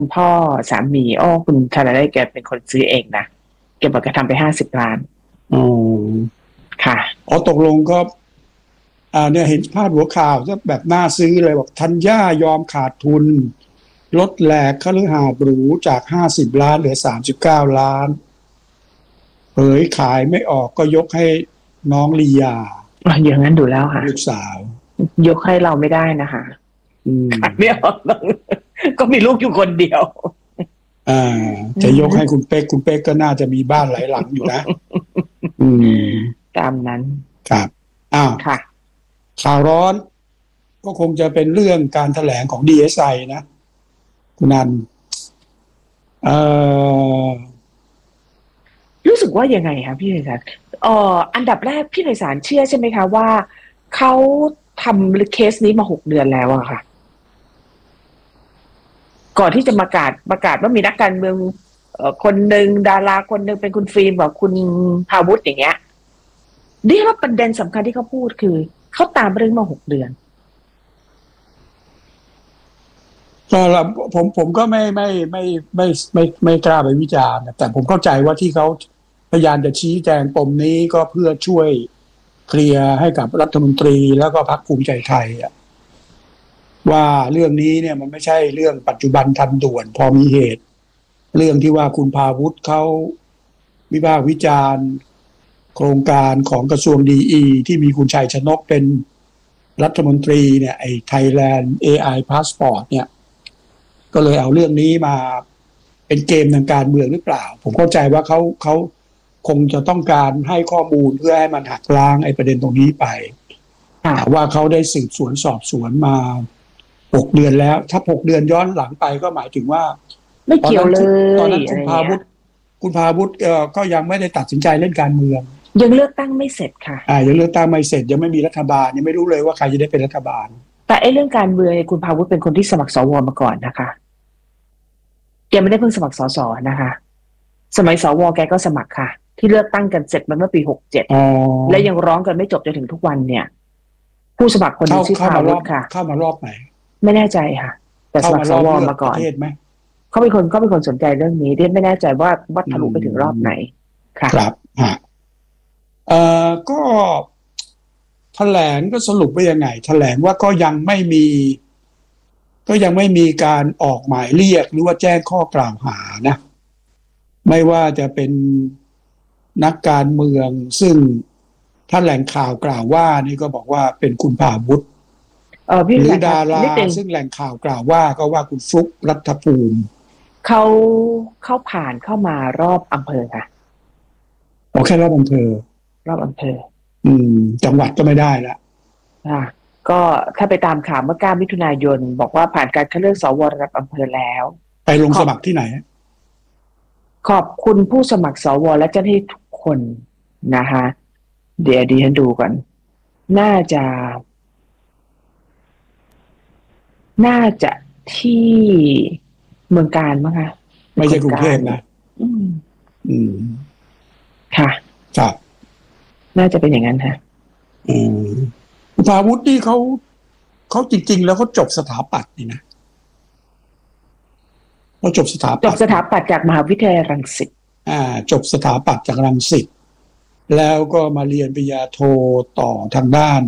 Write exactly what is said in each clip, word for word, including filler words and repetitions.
คุณพ่อสามีอ้อคุณธนาได้แกเป็นคนซื้อเองนะแกบอกแกทำไปห้าสิบล้านอ๋อค่ะอ๋อตกลงก็อ่าเนี่ยเห็นพาดหัวข่าวก็แบบน่าซื้อเลยบอกธัญญายอมขาดทุนลดแหลกคฤหาสน์หรูจากห้าสิบล้านเหลือสามสิบเก้าล้านเผยขายไม่ออกก็ยกให้น้องลียาอย่างนั้นดูแล้วค่ะลูกสาวยกให้เราไม่ได้นะคะอืมขายไม่ออกก็มีลูกอยู่คนเดียวอ่าจะยกให้คุณเป๊กคุณเป๊กก็น่าจะมีบ้านหลายหลังอยู่นะอืมตามนั้นครับอ้าวค่ะข่าวร้อนก็คงจะเป็นเรื่องการแถลงของ ดี เอส ไอ นะคุณนันเอ่อรู้สึกว่ายังไงคะพี่ไพศาลเอ่ออันดับแรกพี่ไพศาลเชื่อใช่ไหมคะว่าเขาทำเคสนี้มาหกเดือนแล้วอะค่ะก่อนที่จะประกาศประกาศว่ามีนักการเมืองเอ่อคนหนึ่งดาราคนหนึ่งเป็นคุณฟิล์มกับคุณพาวุฒิอย่างเงี้ยนี่ว่าประเด็นสำคัญที่เขาพูดคือเขาตามเรื่องมาหกเดือนก็ผมผมก็ไม่ไม่ไม่ไม่ไม่ไม่กล้าไปวิจารณ์แต่ผมเข้าใจว่าที่เขาพยายามจะชี้แจงปมนี้ก็เพื่อช่วยเคลียร์ให้กับรัฐมนตรีแล้วก็พรรคภูมิใจไทยอ่ะว่าเรื่องนี้เนี่ยมันไม่ใช่เรื่องปัจจุบันทันด่วนพอมีเหตุเรื่องที่ว่าคุณพาวุฒิเขาวิพากษ์วิจารณ์โครงการของกระทรวงดีอีที่มีคุณชัยชนกเป็นรัฐมนตรีเนี่ยไอ้ Thailand เอ ไอ Passport เนี่ยก็เลยเอาเรื่องนี้มาเป็นเกมทางการเมืองหรือเปล่าผมเข้าใจว่าเขาเขาคงจะต้องการให้ข้อมูลเพื่อให้มันหักล้างไอ้ประเด็นตรงนี้ไปแต่ว่าเขาได้สืบสวนสอบสวนมาหกเดือนแล้วถ้าหกเดือนย้อนหลังไปก็หมายถึงว่าไม่เกี่ยวเลยตอนนั้นคุณพาวุฒิคุณพาวุฒิก็ยังไม่ได้ตัดสินใจเล่นการเมืองยังเลือกตั้งไม่เสร็จค่ะอ่ายังเลือกตั้งไม่เสร็จยังไม่มีรัฐบาลยังไม่รู้เลยว่าใครจะได้เป็นรัฐบาลแต่ไอ้เรื่องการเมืองคุณพาวุฒิเป็นคนที่สมัครสวมาก่อนนะคะแกไม่ได้เพิ่งสมัครสสนะคะสมัยสวแกก็สมัครค่ะที่เลือกตั้งกันเสร็จมันเมื่อปีหกเจ็ดและยังร้องกันไม่จบจนถึงทุกวันเนี่ยผู้สมัครคนนี้ชื่อพาวุฒิค่ะเข้ามารอบไหนไม่แน่ใจค่ะแต่สมัครสวมาก่อนเขาเป็นคนเขาเป็นคนสนใจเรื่องนี้เรียนไม่แน่ใจว่าวัดทะลุไปถึงรอบไหนค่ะครับฮะเอ่อก็แถลงก็สรุปว่ายังไงแถลงว่าก็ยังไม่มีก็ยังไม่มีการออกหมายเรียกหรือว่าแจ้งข้อกล่าวหานะไม่ว่าจะเป็นนักการเมืองซึ่งถ้าแหล่งข่าวกล่าวว่านี่ก็บอกว่าเป็นคุณพาวุฒิหรือดาราซึ่งแหล่งข่าวกล่าวว่าก็ว่าคุณฟลุ๊กรัฐภูมิเขาเขาผ่านเข้ามารอบอำเภอค่ะโอเครอบอำเภอรอบอำเภออืมจังหวัดก็ไม่ได้ละอ่าก็ถ้าไปตามข่าวเมื่อเก้ามิถุนายนบอกว่าผ่านการคัดเลือกสวระดับอำเภอแล้วไปลงสมัครที่ไหนขอบคุณผู้สมัครสวและเจ้าหน้าที่ทุกคนนะคะเดี๋ยวดิฉันดูก่อนน่าจะน่าจะที่เมืองการมั้งคะไม่ใช่กรุงเทพนะอืมอืมค่ะครับน่าจะเป็นอย่างนั้นฮะอืมคุณพาวุฒินี่เขาเขาจริงๆแล้วเขาจบสถาปัตย์นี่นะเขาจบสถาปัตย์จบสถาปัตย์จากมหาวิทยาลัยรังสิตอ่าจบสถาปัตย์จากรังสิตแล้วก็มาเรียนปริญญาโทต่อทางด้าน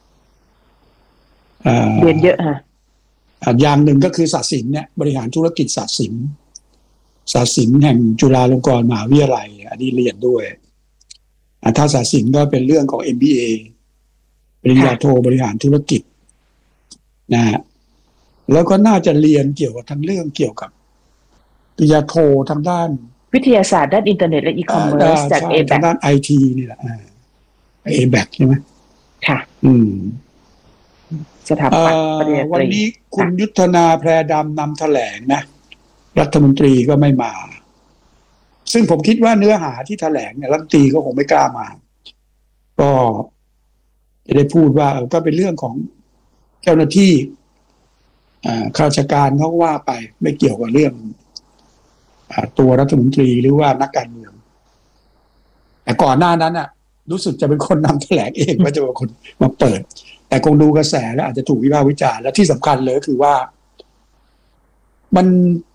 เรียนเยอะฮะอย่างหนึ่งก็คือศาสตร์ศิลป์เนี่ยบริหารธุรกิจศาสตร์ศิลป์ศาสตร์ศิลป์แห่งจุฬาลงกรณ์มหาวิทยาลัยอันนี้เรียนด้วยถ้าศาสตร์ศิลป์ก็เป็นเรื่องของ เอ็ม บี เอ ปริญญาโทบริหารธุรกิจนะฮะแล้วก็น่าจะเรียนเกี่ยวกับทั้งเรื่องเกี่ยวกับปริญญาโททางด้านวิทยาศาสตร์ด้านอินเทอร์เน็ตและอีคอมเมิร์ซจาก เอ แบคทางด้าน ไอ ที นี่แหละ เอ แบค ใช่ไหมค่ะอืมสถาปัตย์ปริญญาตรีวันนี้คุณยุทธนาแพรดำนำแถลงนะรัฐมนตรีก็ไม่มาซึ่งผมคิดว่าเนื้อหาที่แถลงเนี่ยรัฐมนตรีก็คงไม่กล้ามาก็จะได้พูดว่าก็เป็นเรื่องของเจ้าหน้าที่ข้าราชการเขาว่าไปไม่เกี่ยวกับเรื่องตัวรัฐมนตรีหรือว่านักการเมืองแต่ก่อนหน้านั้นน่ะรู้สึกจะเป็นคนนำแถลงเองว่าจะเป็นคนมาเปิดแต่คงดูกระแสแล้วอาจจะถูกวิพากษ์วิจารณ์และที่สำคัญเลยก็คือว่ามัน